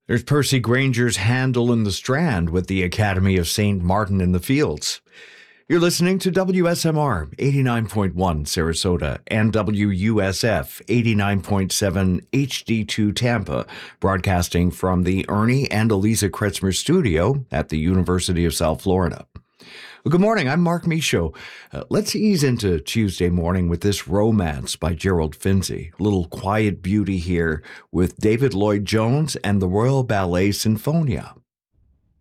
There's Percy Granger's Handel in the Strand with the Academy of St. Martin in the Fields. You're listening to WSMR 89.1 Sarasota and WUSF 89.7 HD2 Tampa, broadcasting from the Ernie and Eliza Kretzmer studio at the University of South Florida. Well, good morning, I'm Mark Michaud. Let's ease into Tuesday morning with this Romance by Gerald Finzi. A little quiet beauty here with David Lloyd Jones and the Royal Ballet Sinfonia.